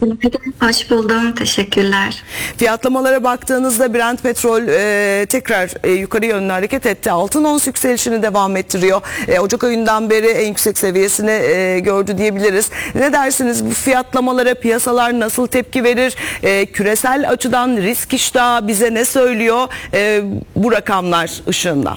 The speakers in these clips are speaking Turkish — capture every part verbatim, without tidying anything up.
Hoş buldum. Teşekkürler. Fiyatlamalara baktığınızda Brent petrol e, tekrar e, yukarı yönlü hareket etti. Altın ons yükselişini devam ettiriyor. E, Ocak ayından beri en yüksek seviyesini e, gördü diyebiliriz. Ne dersiniz bu fiyatlamalara, piyasalar nasıl tepki verir? E, küresel açıdan risk iştahı bize ne söylüyor e, bu rakamlar ışığında?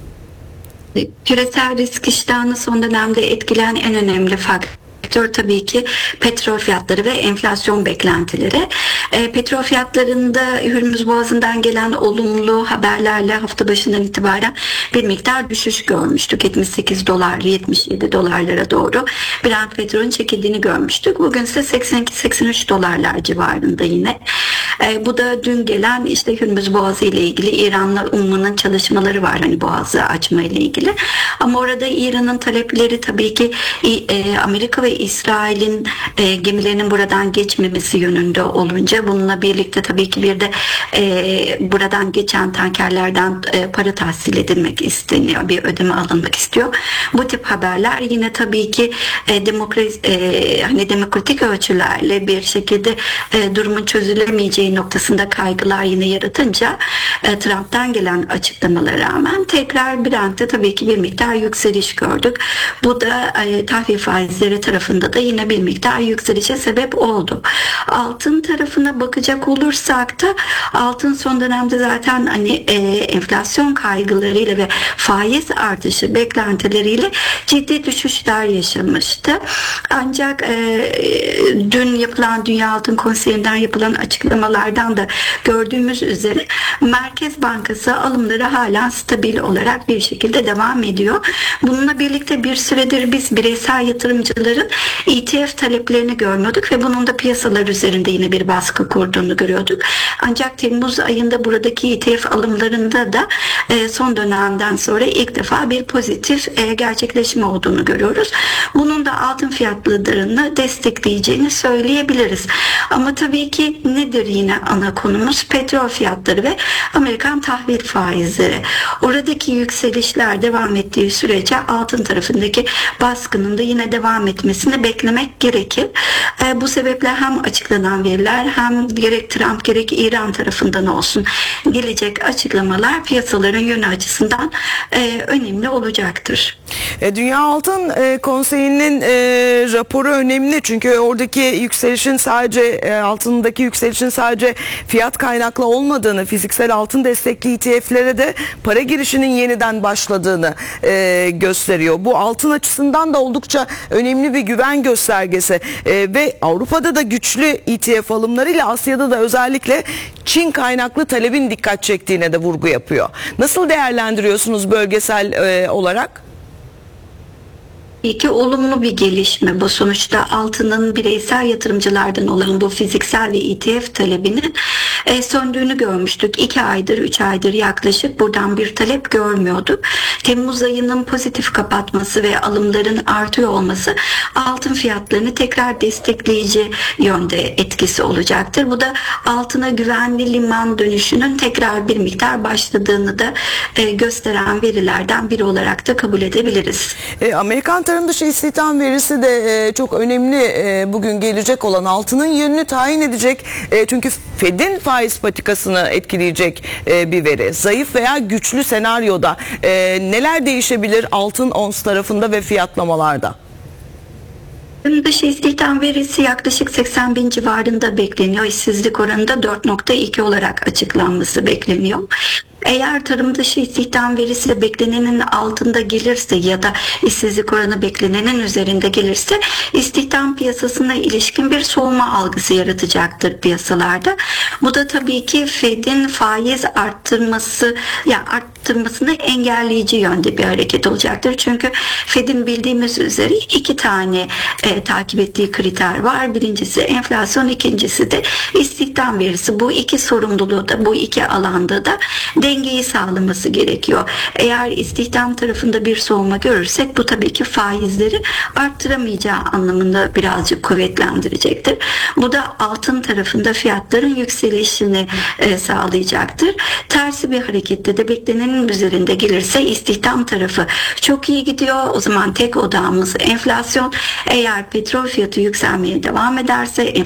Küresel risk iştahını son dönemde etkileyen en önemli faktör tabii ki petrol fiyatları ve enflasyon beklentileri. E, petrol fiyatlarında Hürmüz Boğazı'ndan gelen olumlu haberlerle hafta başından itibaren bir miktar düşüş görmüştük. yetmiş sekiz dolar, yetmiş yedi dolarlara doğru Brent petrolün çekildiğini görmüştük. Bugün ise seksen iki seksen üç dolarlar civarında yine. E, bu da dün gelen işte Hürmüz Boğazı ile ilgili İran'la ummanın çalışmaları var, hani boğazı açma ile ilgili. Ama orada İran'ın talepleri tabii ki e, Amerika ve İsrail'in e, gemilerinin buradan geçmemesi yönünde olunca, bununla birlikte tabii ki bir de e, buradan geçen tankerlerden e, para tahsil edilmek isteniyor, bir ödeme alınmak istiyor. Bu tip haberler yine tabii ki e, demokrasi, e, hani demokratik ölçülerle bir şekilde e, durumun çözülemeyeceği noktasında kaygılar yine yaratınca e, Trump'tan gelen açıklamalara rağmen tekrar Brent'te tabii ki bir miktar yükseliş gördük. Bu da e, tahvil faizleri tarafında da yine bir miktar yükselişe sebep oldu. Altın tarafına bakacak olursak da altın son dönemde zaten hani e, enflasyon kaygılarıyla ve faiz artışı beklentileriyle ciddi düşüşler yaşamıştı. Ancak e, dün yapılan Dünya Altın Konseyi'nden yapılan açıklamalardan da gördüğümüz üzere Merkez Bankası alımları hala stabil olarak bir şekilde devam ediyor. Bununla birlikte bir süredir biz bireysel yatırımcıların E T F taleplerini görmüyorduk ve bunun da piyasalar üzerinde yine bir baskı kurduğunu görüyorduk. Ancak Temmuz ayında buradaki E T F alımlarında da e, son dönemden sonra ilk defa bir pozitif e, gerçekleşme olduğunu görüyoruz. Bunun da altın fiyatlarını destekleyeceğini söyleyebiliriz. Ama tabii ki nedir yine ana konumuz? Petrol fiyatları ve Amerikan tahvil faizleri. Oradaki yükselişler devam ettiği sürece altın tarafındaki baskının da yine devam etmesini beklemek gerekir. E, bu sebeple hem açıklanan veriler hem gerek Trump gerek İran tarafından olsun gelecek açıklamalar piyasaların yönü açısından e, önemli olacaktır. E, Dünya Altın e, Konseyi'nin e, raporu önemli çünkü oradaki yükselişin sadece e, altındaki yükselişin sadece fiyat kaynaklı olmadığını, fiziksel altın destekli E T F'lere de para girişinin yeniden başladığını e, gösteriyor. Bu altın açısından da oldukça önemli bir güven göstergesi e, ve Avrupa'da da güçlü E T F alımlarıyla Asya'da da özellikle Çin kaynaklı talebin dikkat çektiğine de vurgu yapıyor. Nasıl değerlendiriyorsunuz bölgesel e, olarak? İki olumlu bir gelişme bu. Sonuçta altının bireysel yatırımcılardan olan bu fiziksel ve E T F talebinin e, söndüğünü görmüştük. İki aydır, üç aydır yaklaşık buradan bir talep görmüyorduk. Temmuz ayının pozitif kapatması ve alımların artıyor olması altın fiyatlarını tekrar destekleyici yönde etkisi olacaktır. Bu da altına güvenli liman dönüşünün tekrar bir miktar başladığını da e, gösteren verilerden biri olarak da kabul edebiliriz. E, Amerikan tarım dışı istihdam verisi de e, çok önemli. E, bugün gelecek olan altının yönünü tayin edecek. E, çünkü Fed'in faiz patikasını etkileyecek e, bir veri. Zayıf veya güçlü senaryoda e, neler değişebilir altın ons tarafında ve fiyatlamalarda? Tarım dışı istihdam verisi yaklaşık seksen bin civarında bekleniyor. İşsizlik oranında dört nokta iki olarak açıklanması bekleniyor. Eğer tarım dışı istihdam verisi beklenenin altında gelirse ya da işsizlik oranı beklenenin üzerinde gelirse istihdam piyasasına ilişkin bir soğuma algısı yaratacaktır piyasalarda. Bu da tabii ki Fed'in faiz arttırması ya yani arttırmasını engelleyici yönde bir hareket olacaktır. Çünkü Fed'in bildiğimiz üzere iki tane e, takip ettiği kriter var. Birincisi enflasyon, ikincisi de istihdam verisi. Bu iki sorumluluğu da bu iki alanda da dengeyi sağlaması gerekiyor. Eğer istihdam tarafında bir soğuma görürsek bu tabii ki faizleri arttıramayacağı anlamında birazcık kuvvetlendirecektir. Bu da altın tarafında fiyatların yükselişini e, sağlayacaktır. Tersi bir harekette de beklenenin üzerinde gelirse istihdam tarafı çok iyi gidiyor. O zaman tek odağımız enflasyon. Eğer petrol fiyatı yükselmeye devam ederse